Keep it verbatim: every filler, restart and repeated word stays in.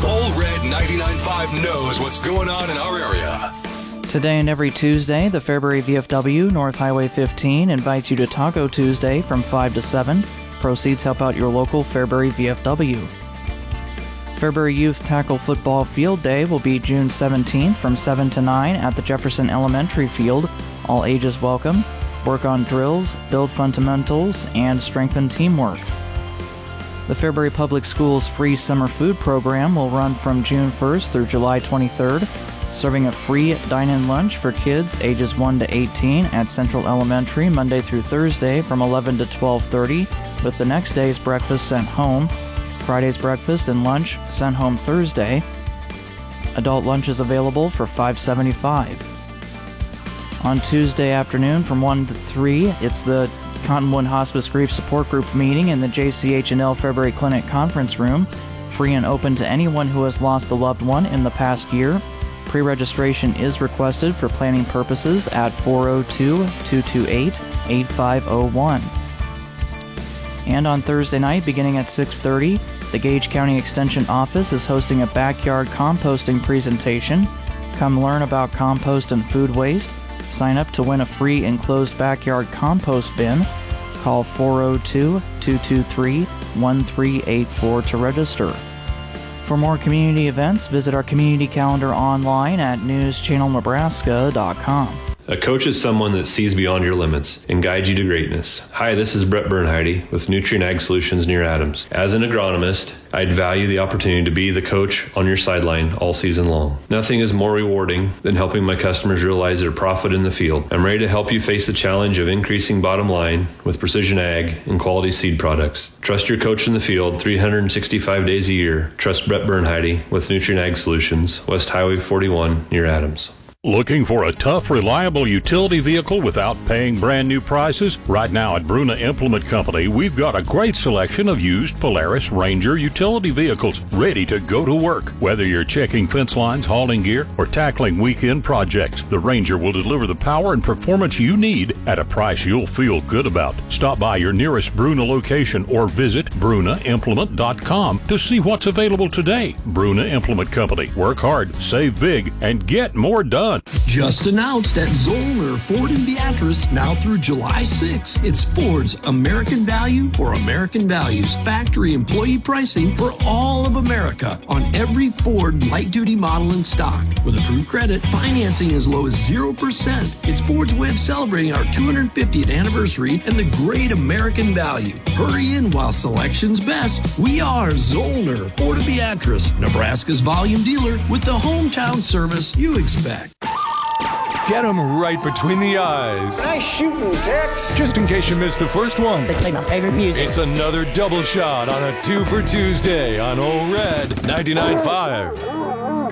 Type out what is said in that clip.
Old Red ninety-nine point five knows what's going on in our area. Today and every Tuesday, the Fairbury V F W North Highway fifteen invites you to Taco Tuesday from five to seven. Proceeds help out your local Fairbury V F W. Fairbury Youth Tackle Football Field Day will be June seventeenth from seven to nine at the Jefferson Elementary Field. All ages welcome. Work on drills, build fundamentals, and strengthen teamwork. The Fairbury Public Schools free summer food program will run from June first through July twenty-third, serving a free dine-in lunch for kids ages one to eighteen at Central Elementary Monday through Thursday from eleven to twelve thirty, with the next day's breakfast sent home. Friday's breakfast and lunch sent home Thursday. Adult lunch is available for five dollars and seventy-five cents. On Tuesday afternoon from one to three, it's the Cottonwood Hospice Grief Support Group meeting in the J C H and L Fairbury Clinic Conference Room. Free and open to anyone who has lost a loved one in the past year. Pre-registration is requested for planning purposes at four oh two, two two eight, eight five oh one. And on Thursday night, beginning at six thirty, the Gage County Extension Office is hosting a backyard composting presentation. Come learn about compost and food waste. Sign up to win a free enclosed backyard compost bin. Call four oh two, two two three, one three eight four to register. For more community events, visit our community calendar online at news channel nebraska dot com. A coach is someone that sees beyond your limits and guides you to greatness. Hi, this is Brett Bernheide with Nutrien Ag Solutions near Adams. As an agronomist, I'd value the opportunity to be the coach on your sideline all season long. Nothing is more rewarding than helping my customers realize their profit in the field. I'm ready to help you face the challenge of increasing bottom line with precision ag and quality seed products. Trust your coach in the field three hundred sixty-five days a year. Trust Brett Bernheide with Nutrien Ag Solutions, West Highway forty-one near Adams. Looking for a tough, reliable utility vehicle without paying brand new prices? Right now at Bruna Implement Company, we've got a great selection of used Polaris Ranger utility vehicles ready to go to work. Whether you're checking fence lines, hauling gear, or tackling weekend projects, the Ranger will deliver the power and performance you need at a price you'll feel good about. Stop by your nearest Bruna location or visit bruna implement dot com to see what's available today. Bruna Implement Company. Work hard, save big, and get more done. Just announced at Zollner Ford in Beatrice, now through July sixth. It's Ford's American Value for American Values. Factory employee pricing for all of America on every Ford light-duty model in stock. With approved credit, financing as low as zero percent. It's Ford's way of celebrating our two hundred fiftieth anniversary and the great American value. Hurry in while selection's best. We are Zollner Ford of Beatrice, Nebraska's volume dealer with the hometown service you expect. Get them right between the eyes. Nice shooting, Tex. Just in case you missed the first one. They play my favorite music. It's another double shot on a two for Tuesday on Old Red ninety-nine point five.